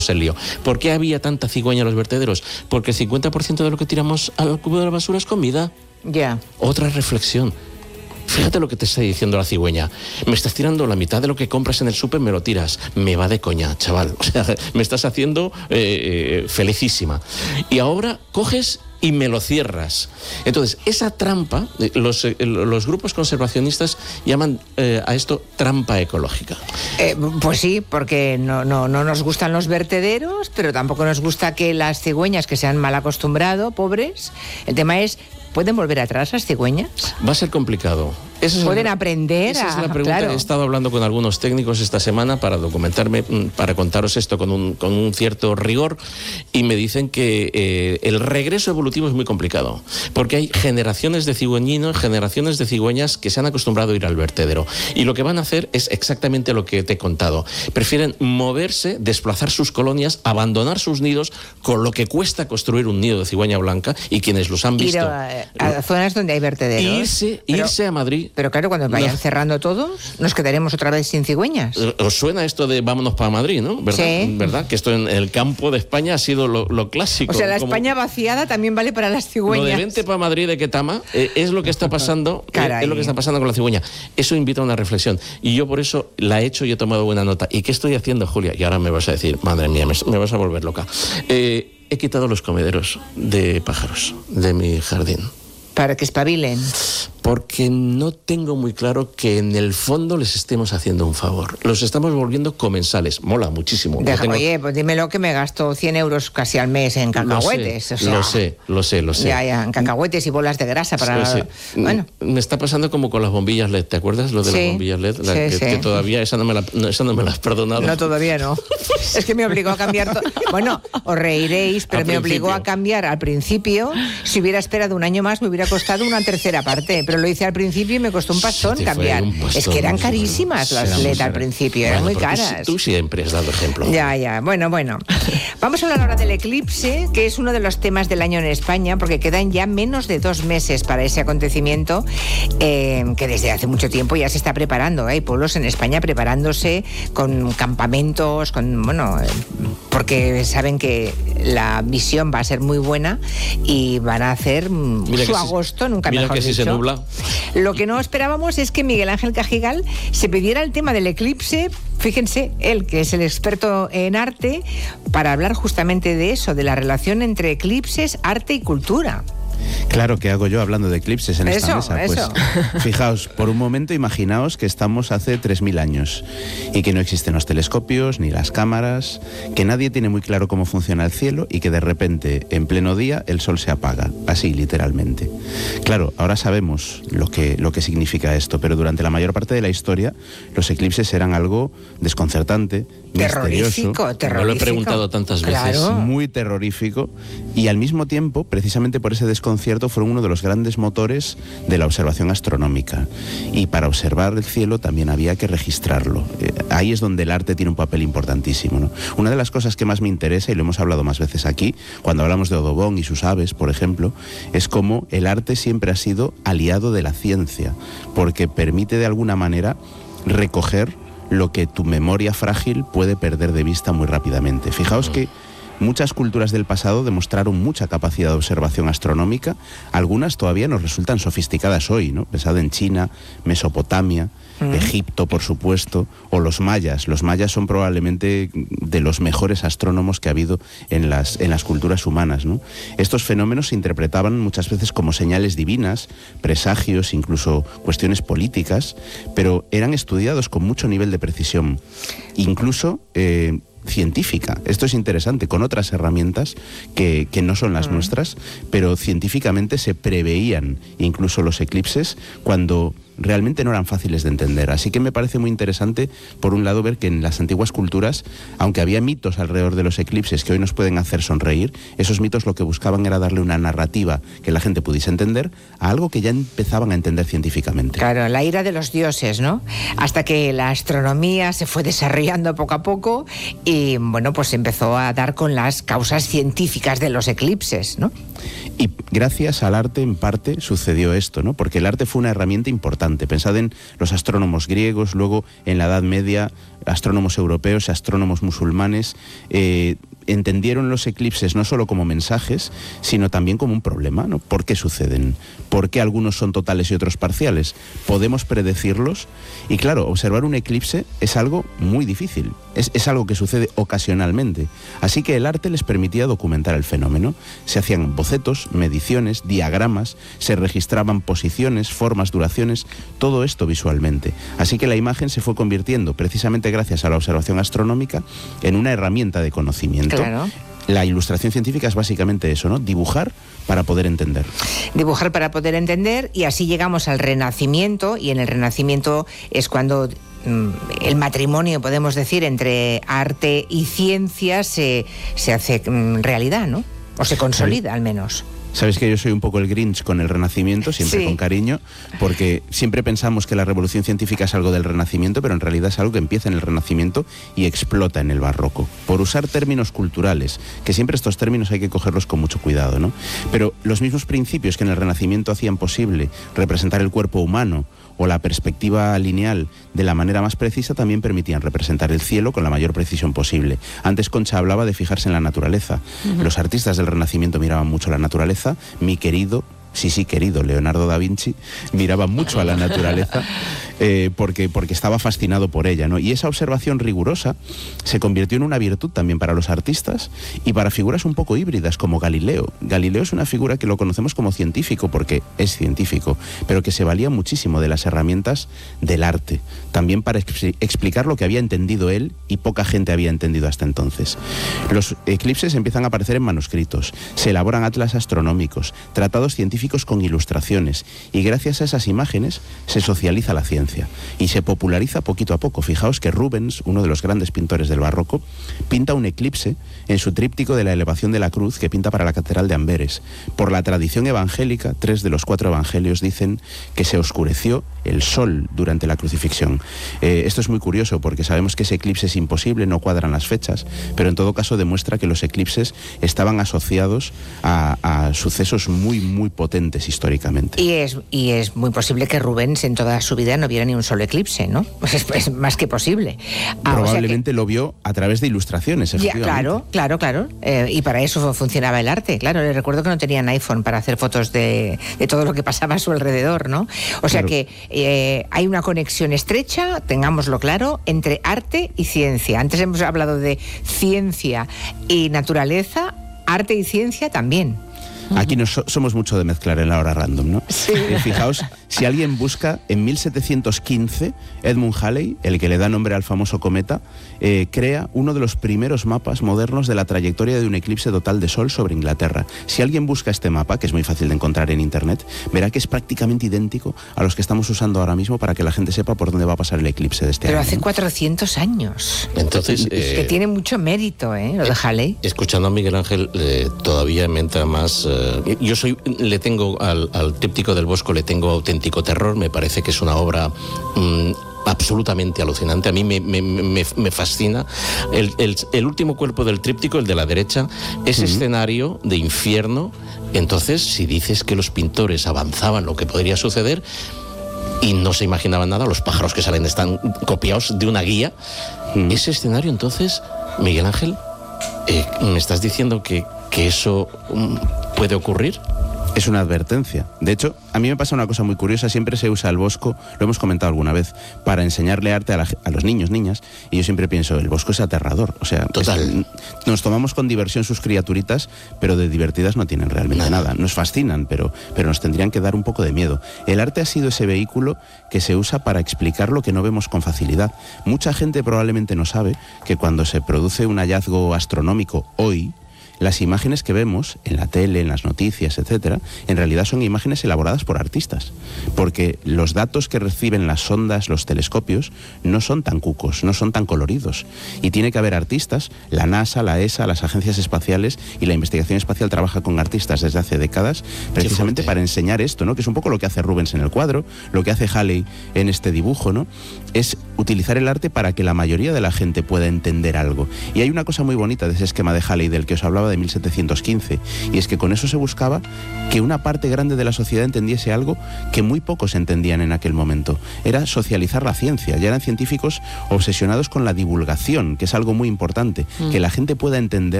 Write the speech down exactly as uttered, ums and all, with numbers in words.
el lío. ¿Por qué había tanta cigüeña en los vertederos? Porque el cincuenta por ciento de lo que tiramos al cubo de la basura es comida. Ya. Yeah. Otra reflexión. Fíjate lo que te está diciendo la cigüeña. Me estás tirando la mitad de lo que compras en el súper, me lo tiras. Me va de coña, chaval. O sea, me estás haciendo eh, felicísima. Y ahora coges y me lo cierras. Entonces, esa trampa, los, los grupos conservacionistas llaman eh, a esto trampa ecológica. Eh, pues sí, porque no, no, no nos gustan los vertederos, pero tampoco nos gusta que las cigüeñas que se han mal acostumbrado, pobres. El tema es, ¿pueden volver atrás las cigüeñas? Va a ser complicado. Esa ¿Pueden es, aprender? Esa a, es la pregunta. Claro. He estado hablando con algunos técnicos esta semana para documentarme, para contaros esto con un, con un cierto rigor, y me dicen que eh, el regreso evolutivo es muy complicado, porque hay generaciones de cigüeñinos, generaciones de cigüeñas que se han acostumbrado a ir al vertedero, y lo que van a hacer es exactamente lo que te he contado. Prefieren moverse, desplazar sus colonias, abandonar sus nidos, con lo que cuesta construir un nido de cigüeña blanca, y quienes los han visto... Ir a, a zonas donde hay vertederos. Irse, pero... irse a Madrid. Pero claro, cuando vayan no. cerrando todos, nos quedaremos otra vez sin cigüeñas. ¿Os suena esto de vámonos para Madrid, no? ¿Verdad? Sí. ¿Verdad? Que esto en el campo de España ha sido lo, lo clásico. O sea, la como... España vaciada también vale para las cigüeñas. Lo de vente para Madrid de Ketama eh, es lo que está pasando, eh, es lo que está pasando con la cigüeña. Eso invita a una reflexión. Y yo por eso la he hecho y he tomado buena nota. ¿Y qué estoy haciendo, Julia? Y ahora me vas a decir, madre mía, me, me vas a volver loca. Eh, he quitado los comederos de pájaros de mi jardín. Para que espabilen. Porque no tengo muy claro que en el fondo les estemos haciendo un favor. Los estamos volviendo comensales. Mola muchísimo. Deja, tengo... Oye, pues dímelo que me gasto cien euros casi al mes en cacahuetes. Lo sé, o sea, lo sé, lo sé, lo sé. Ya, ya, en cacahuetes y bolas de grasa para... Sí, sí. Bueno. Me está pasando como con las bombillas L E D, ¿te acuerdas? Lo de sí, las bombillas L E D, la, sí, que, sí. que todavía esa no, me la, no, esa no me la has perdonado. No, todavía no. Es que me obligó a cambiar... To... Bueno, os reiréis, pero al me principio. obligó a cambiar al principio. Si hubiera esperado un año más, me hubiera costado una tercera parte. Pero lo hice al principio y me costó un pastón Sí, cambiar. Un pastón, es que eran sí, carísimas sí, las sí, L E D sí, al principio, eran bueno, muy caras. Tú, tú siempre has dado ejemplo. Ya, ya. Bueno, bueno. Vamos a hablar ahora del eclipse, que es uno de los temas del año en España, porque quedan ya menos de dos meses para ese acontecimiento, eh, que desde hace mucho tiempo ya se está preparando. ¿eh? Hay pueblos en España preparándose con campamentos, con, bueno, eh, porque saben que la visión va a ser muy buena y van a hacer mira su agosto, si, nunca mira mejor que dicho. Si se nubla. Lo que no esperábamos es que Miguel Ángel Cajigal se pidiera el tema del eclipse, fíjense, él que es el experto en arte, para hablar justamente de eso, de la relación entre eclipses, arte y cultura. Claro, ¿qué hago yo hablando de eclipses en esta eso, mesa? Eso. Pues fijaos, por un momento imaginaos que estamos hace tres mil años y que no existen los telescopios ni las cámaras, que nadie tiene muy claro cómo funciona el cielo y que de repente, en pleno día, el sol se apaga, así literalmente. Claro, ahora sabemos lo que, lo que significa esto, pero durante la mayor parte de la historia los eclipses eran algo desconcertante, terrorífico, misterioso. terrorífico. No lo he preguntado tantas veces. Claro. Muy terrorífico, y al mismo tiempo, precisamente por ese desconcierto, fueron uno de los grandes motores de la observación astronómica. Y para observar el cielo también había que registrarlo. Eh, ahí es donde el arte tiene un papel importantísimo, ¿no? Una de las cosas que más me interesa, y lo hemos hablado más veces aquí, cuando hablamos de Audubon y sus aves, por ejemplo, es cómo el arte siempre ha sido aliado de la ciencia, porque permite de alguna manera recoger lo que tu memoria frágil puede perder de vista muy rápidamente. Fijaos que muchas culturas del pasado demostraron mucha capacidad de observación astronómica, algunas todavía nos resultan sofisticadas hoy, ¿no? Pensad en China, Mesopotamia, mm. Egipto, por supuesto, o los mayas. Los mayas son probablemente de los mejores astrónomos que ha habido en las, en las culturas humanas, ¿no? Estos fenómenos se interpretaban muchas veces como señales divinas, presagios, incluso cuestiones políticas, pero eran estudiados con mucho nivel de precisión. Incluso... Eh, científica. Esto es interesante, con otras herramientas que, que no son las uh-huh. nuestras, pero científicamente se preveían incluso los eclipses cuando realmente no eran fáciles de entender. Así que me parece muy interesante, por un lado, ver que en las antiguas culturas, aunque había mitos alrededor de los eclipses que hoy nos pueden hacer sonreír, esos mitos lo que buscaban era darle una narrativa que la gente pudiese entender a algo que ya empezaban a entender científicamente. Claro, la ira de los dioses, ¿no? Hasta que la astronomía se fue desarrollando poco a poco y, bueno, pues empezó a dar con las causas científicas de los eclipses, ¿no? Y gracias al arte, en parte, sucedió esto, ¿no? Porque el arte fue una herramienta importante. bastante. Pensad en los astrónomos griegos, luego en la Edad Media, astrónomos europeos, astrónomos musulmanes, eh, entendieron los eclipses no solo como mensajes, sino también como un problema, ¿no? ¿Por qué suceden? ¿Por qué algunos son totales y otros parciales? ¿Podemos predecirlos? Y claro, observar un eclipse es algo muy difícil, es, es algo que sucede ocasionalmente. Así que el arte les permitía documentar el fenómeno. Se hacían bocetos, mediciones, diagramas, se registraban posiciones, formas, duraciones, todo esto visualmente. Así que la imagen se fue convirtiendo, precisamente gracias a la observación astronómica, en una herramienta de conocimiento. Claro. La ilustración científica es básicamente eso, ¿no? Dibujar para poder entender. Dibujar para poder entender, y así llegamos al Renacimiento, y en el Renacimiento es cuando mm, el matrimonio, podemos decir, entre arte y ciencia se, se hace mm, realidad, ¿no? O se consolida, al menos. Sabes que yo soy un poco el Grinch con el Renacimiento, siempre sí. con cariño, porque siempre pensamos que la revolución científica es algo del Renacimiento, pero en realidad es algo que empieza en el Renacimiento y explota en el Barroco. Por usar términos culturales, que siempre estos términos hay que cogerlos con mucho cuidado, ¿no? Pero los mismos principios que en el Renacimiento hacían posible representar el cuerpo humano o la perspectiva lineal de la manera más precisa, también permitían representar el cielo con la mayor precisión posible. Antes Concha hablaba de fijarse en la naturaleza. Uh-huh. Los artistas del Renacimiento miraban mucho la naturaleza. Mi querido, sí, sí, querido Leonardo da Vinci miraba mucho a la naturaleza eh, porque, porque estaba fascinado por ella, ¿no? Y esa observación rigurosa se convirtió en una virtud también para los artistas y para figuras un poco híbridas como Galileo. Galileo es una figura que lo conocemos como científico porque es científico, pero que se valía muchísimo de las herramientas del arte, también para ex- explicar lo que había entendido él y poca gente había entendido hasta entonces. Los eclipses empiezan a aparecer en manuscritos, se elaboran atlas astronómicos, tratados científicos con ilustraciones, y gracias a esas imágenes se socializa la ciencia y se populariza poquito a poco. Fijaos que Rubens, uno de los grandes pintores del barroco, pinta un eclipse en su tríptico de la elevación de la cruz que pinta para la catedral de Amberes. Por la tradición evangélica, tres de los cuatro evangelios dicen que se oscureció el sol durante la crucifixión. Eh, esto es muy curioso porque sabemos que ese eclipse es imposible, no cuadran las fechas, pero en todo caso demuestra que los eclipses estaban asociados a, a sucesos muy, muy potentes históricamente. Y es, y es muy posible que Rubens en toda su vida no viera ni un solo eclipse, ¿no? Pues es, es más que posible. Ah, Probablemente o sea que... lo vio a través de ilustraciones, efectivamente. Ya, claro, claro, claro. Eh, y para eso funcionaba el arte. Claro, les recuerdo que no tenían iPhone para hacer fotos de, de todo lo que pasaba a su alrededor, ¿no? O sea claro. que eh, hay una conexión estrecha, tengámoslo claro, entre arte y ciencia. Antes hemos hablado de ciencia y naturaleza, arte y ciencia también. Aquí nos so- somos mucho de mezclar en la hora random, ¿no? Sí. Eh, fijaos, si alguien busca, en mil setecientos quince, Edmund Halley, el que le da nombre al famoso cometa, eh, crea uno de los primeros mapas modernos de la trayectoria de un eclipse total de sol sobre Inglaterra. Si alguien busca este mapa, que es muy fácil de encontrar en internet, verá que es prácticamente idéntico a los que estamos usando ahora mismo para que la gente sepa por dónde va a pasar el eclipse de este Pero año. Pero hace ¿no? cuatrocientos años. Entonces... Eh, que tiene mucho mérito, ¿eh? Lo de Halley. Escuchando a Miguel Ángel, eh, todavía me entra más... Eh, yo soy, le tengo al, al Tríptico del Bosco, le tengo auténtico terror, me parece que es una obra... Mmm, absolutamente alucinante, a mí me, me, me, me fascina el, el, el último cuerpo del tríptico, el de la derecha, ese uh-huh. escenario de infierno. Entonces, si dices que los pintores avanzaban lo que podría suceder y no se imaginaban nada, los pájaros que salen están copiados de una guía, uh-huh. ese escenario, entonces, Miguel Ángel, eh, ¿me estás diciendo que, que eso um, puede ocurrir? Es una advertencia. De hecho, a mí me pasa una cosa muy curiosa. Siempre se usa el Bosco, lo hemos comentado alguna vez, para enseñarle arte a, la, a los niños, niñas. Y yo siempre pienso, el Bosco es aterrador. O sea, Total. Es, nos tomamos con diversión sus criaturitas, pero de divertidas no tienen realmente nada. nada. Nos fascinan, pero, pero nos tendrían que dar un poco de miedo. El arte ha sido ese vehículo que se usa para explicar lo que no vemos con facilidad. Mucha gente probablemente no sabe que cuando se produce un hallazgo astronómico hoy, las imágenes que vemos en la tele, en las noticias, etcétera, en realidad son imágenes elaboradas por artistas, porque los datos que reciben las sondas, los telescopios, no son tan cucos, no son tan coloridos. Y tiene que haber artistas, la NASA, la E S A, las agencias espaciales y la investigación espacial trabaja con artistas desde hace décadas, precisamente para enseñar esto, ¿no? Que es un poco lo que hace Rubens en el cuadro, lo que hace Halley en este dibujo, ¿no? Es utilizar el arte para que la mayoría de la gente pueda entender algo. Y hay una cosa muy bonita de ese esquema de Halley del que os hablaba de mil setecientos quince, y es que con eso se buscaba que una parte grande de la sociedad entendiese algo que muy pocos entendían en aquel momento. Era socializar la ciencia. Ya eran científicos obsesionados con la divulgación, que es algo muy importante, mm. que la gente pueda entender